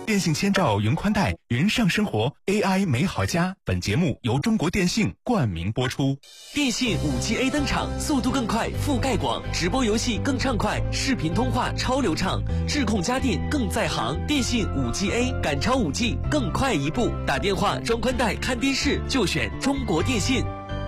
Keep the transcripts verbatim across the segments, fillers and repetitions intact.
电信千兆云宽带，云上生活 A I 美好家。本节目由中国电信冠名播出。 电信 五 G A 登场，速度更快，覆盖广，直播游戏更畅快，视频通话超流畅，智控家电更在行。电信 五 G A 赶超 五 G， 更快一步。打电话装宽带看电视就选中国电信。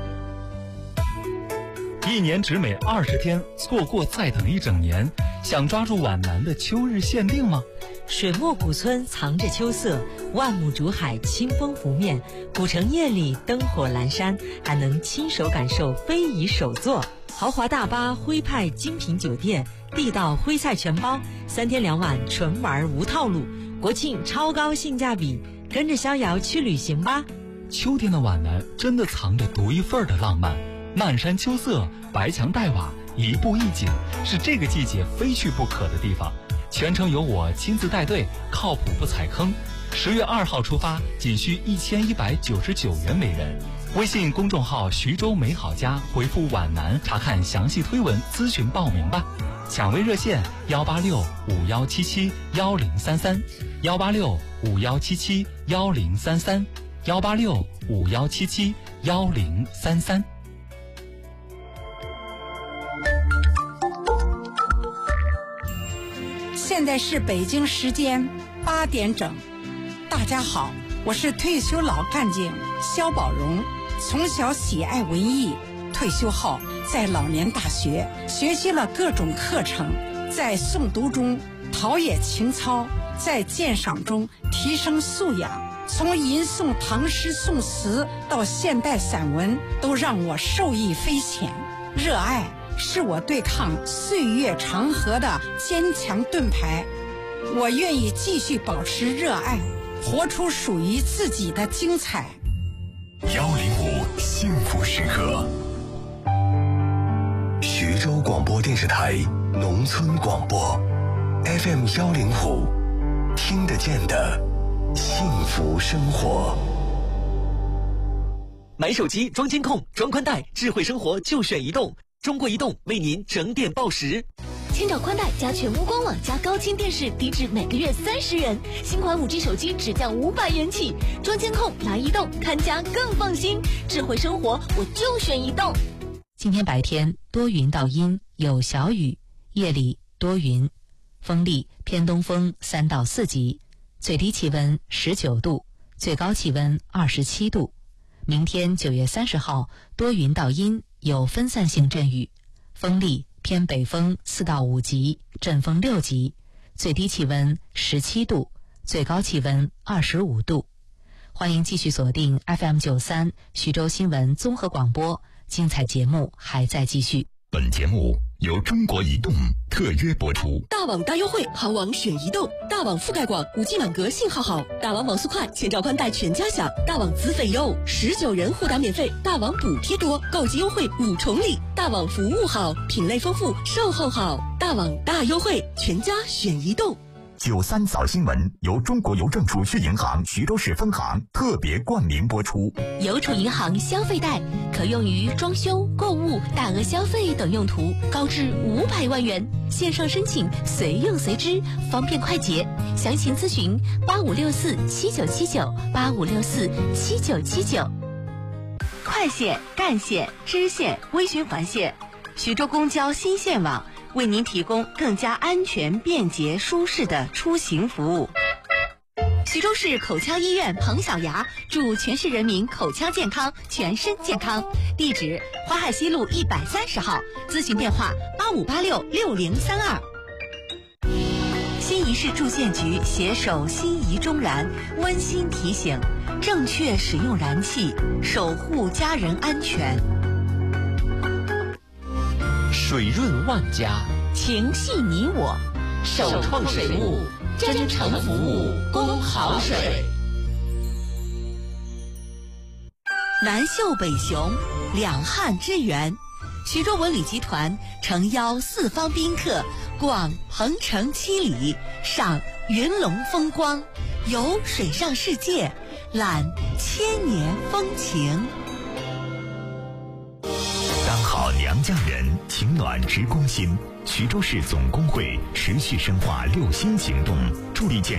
一年只美二十天，错过再等一整年。想抓住皖南的秋日限定吗？ 水墨古村藏着秋色，万亩竹海清风拂面，古城夜里灯火阑珊，还能亲手感受非遗手作。豪华大巴、徽派精品酒店、地道徽菜全包，三天两晚纯玩无套路。国庆超高性价比，跟着逍遥去旅行吧。 秋天的皖南真的藏着独一份的浪漫，漫山秋色，白墙黛瓦，一步一景，是这个季节非去不可的地方。全程由我亲自带队，靠谱不踩坑。十月二号出发，仅需一千一百九十九元每人。微信公众号徐州美好家回复皖南查看详细推文，咨询报名吧。抢位热线幺八六五幺七七幺零三三，幺八六五幺七七幺零三三，幺八六五幺七七幺零三三。 现在是北京时间八点整。大家好，我是退休老干警肖宝荣。从小喜爱文艺，退休后在老年大学学习了各种课程，在诵读中陶冶情操，在鉴赏中提升素养。从吟诵唐诗宋词到现代散文，都让我受益匪浅。热爱是我对抗岁月长河的坚强盾牌，我愿意继续保持热爱，活出属于自己的精彩。 幺零五幸福时刻，徐州广播电视台农村广播 F M 幺零五，听得见的幸福生活。 买手机装监控、装宽带，智慧生活就选移动。中国移动为您整点报时。 千兆宽带加全屋官网加高清电视，低至每个月三十元。新款 五 G 手机只降五百元起。装监控来移动，看家更放心。智慧生活我就选移动。 今天白天多云到阴，有小雨，夜里多云，风力偏东风三到四级，最低气温十九度，最高气温二十七度。明天九月三十号多云到阴，有分散性阵雨，风力偏北风四到五级，阵风六级，最低气温十七度，最高气温二十五度。欢迎继续锁定 F M 九三 徐州新闻综合广播，精彩节目还在继续。 本节目由中国移动特约播出。 大网大优惠，行网选移动。大网覆盖广， 五 G 满格，信号好。大网网速快，千兆宽带全家享。大网资费优，十九人互打免费。大网补贴多，购机优惠五重礼。大网服务好，品类丰富，售后好。大网大优惠，全家选移动。 九三早新闻由中国邮政储蓄银行徐州市分行特别冠名播出。 邮储银行消费贷可用于装修、购物、大额消费等用途，高至五百万元，线上申请，随用随支，方便快捷。详情咨询八五六四七九七九八五六四七九七九。快线、干线、支线、微循环线，徐州公交新线网为您提供更加安全、便捷、舒适的出行服务。徐州市口腔医院彭小牙祝全市人民口腔健康，全身健康。地址：淮海西路一百三十号，咨询电话八五八六六零三二。新沂市住建局携手新沂中燃，温馨提醒：正确使用燃气，守护家人安全。 水润万家， 情系你我， 首创水务，真诚服务，供好水。 南秀北雄，两汉之源。徐州文旅集团诚邀四方宾客逛鹏城七里，赏云龙风光，游水上世界，览千年风情。 当好娘家人，情暖直关心。徐州市总工会持续深化六新行动，助力建